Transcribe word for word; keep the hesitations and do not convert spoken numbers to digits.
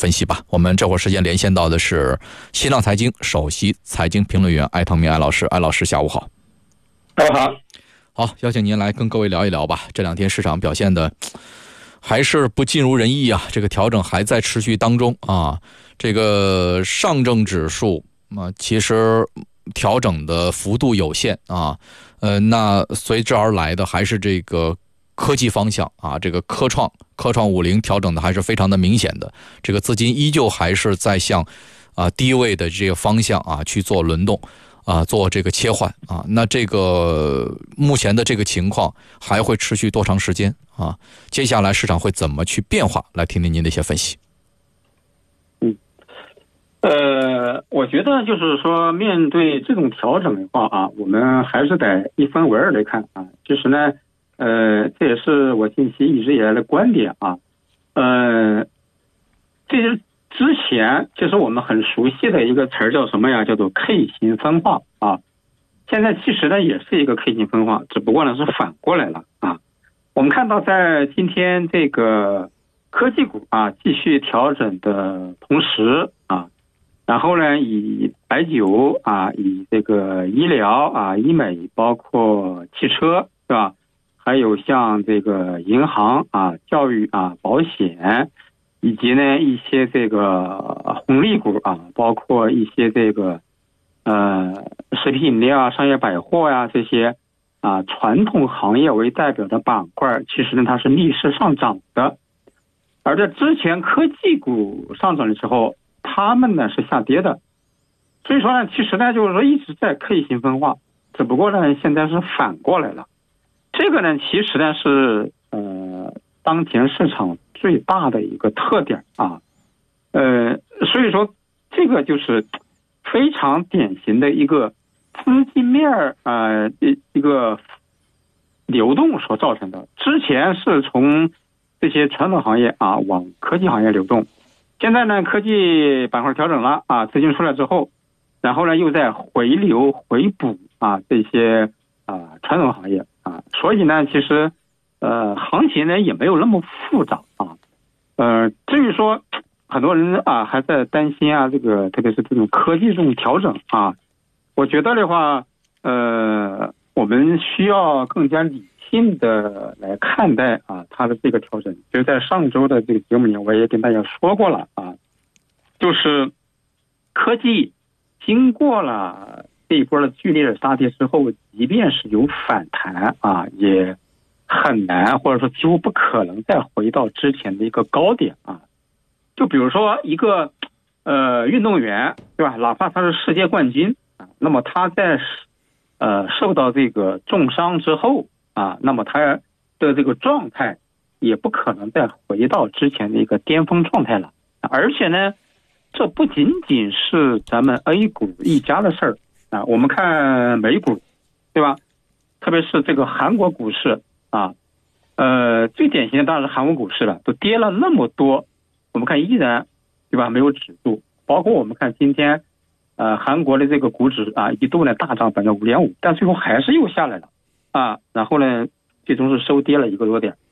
分析吧。我们这会儿时间连线到的是新浪财经首席财经评论员艾唐明艾老师，艾老师下午好。 大家好。 好，邀请您来跟各位聊一聊吧。这两天市场表现的还是不尽如人意啊，这个调整还在持续当中啊。这个上证指数啊，其实调整的幅度有限啊，呃，那随之而来的还是这个科技方向啊，这个科创科创五零调整的还是非常的明显的，这个资金依旧还是在向啊低位的这个方向啊去做轮动啊，做这个切换啊。那这个目前的这个情况还会持续多长时间啊？接下来市场会怎么去变化？来听听您的一些分析。 嗯，呃，我觉得就是说，面对这种调整的话啊，我们还是得一分为二来看啊。其实呢，呃，这也是我近期一直以来的观点啊。呃，这是之前其实我们很熟悉的一个词儿叫什么呀？叫做 K 型分化啊。现在其实呢也是一个 K 型分化，只不过呢是反过来了啊。我们看到在今天这个科技股啊继续调整的同时啊，然后呢以白酒啊，以这个医疗啊、医美，包括汽车是吧？还有像这个银行啊、教育啊、保险，以及呢一些这个红利股啊，包括一些这个呃食品饮料啊、商业百货呀、啊、这些啊传统行业为代表的板块，其实呢它是逆势上涨的。而在之前科技股上涨的时候，它们呢是下跌的。所以说呢，其实呢就是说一直在 K 型分化，只不过呢现在是反过来了。这个呢其实呢是呃当前市场最大的一个特点啊。呃所以说这个就是非常典型的一个资金面呃一个流动所造成的。之前是从这些传统行业啊往科技行业流动，现在呢科技板块调整了啊，资金出来之后，然后呢又在回流回补啊这些啊传统行业啊，所以呢其实呃行情呢也没有那么复杂啊。呃至于说很多人啊还在担心啊这个特别是这种科技这种调整啊，我觉得的话呃我们需要更加理性的来看待啊它的这个调整。就在上周的这个节目里我也跟大家说过了啊，就是科技经过了这一波的剧烈的杀跌之后，即便是有反弹啊，也很难或者说几乎不可能再回到之前的一个高点啊。就比如说一个呃运动员对吧，哪怕他是世界冠军啊，那么他在呃受到这个重伤之后啊，那么他的这个状态也不可能再回到之前的一个巅峰状态了。而且呢，这不仅仅是咱们 A 股一家的事儿啊，我们看美股对吧，特别是这个韩国股市啊，呃最典型的当然是韩国股市了，都跌了那么多，我们看依然对吧没有止住。包括我们看今天呃韩国的这个股指啊一度呢大涨百分之五点五，但最后还是又下来了啊，然后呢最终是收跌了一个多点。